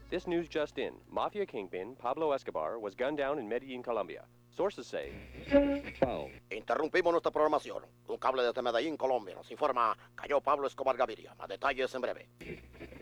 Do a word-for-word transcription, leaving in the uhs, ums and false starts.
This news just in. Mafia kingpin Pablo Escobar was gunned down in Medellin, Colombia. Sources say... Wow. Interrumpimos nuestra programación. Un cable desde Medellín, Colombia, nos informa, cayó Pablo Escobar Gaviria. Más detalles en breve.